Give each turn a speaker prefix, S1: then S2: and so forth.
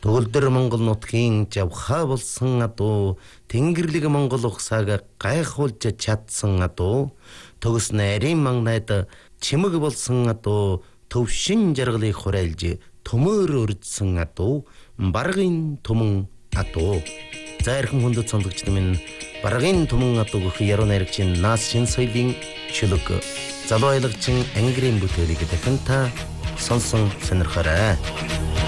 S1: Төгөлдөр Монгол нутгийн жавхаа болсон адуу Тэнгэрлэг Монгол ухсааг гайхуулж чадсан адуу төгс нарийн мангайд чимэг болсон адуу төвшин жаргалыг хураилж төмөр өрдсөн адуу баргын түмэн адуу зайрхан хүндэт сондогчд минь баргын түмэн адуу гэх яруу найрагчийн наас шин соёлын шүлэг залуу аялагчин ангирын бүтээлийг дахин та сонсон сонирхорой.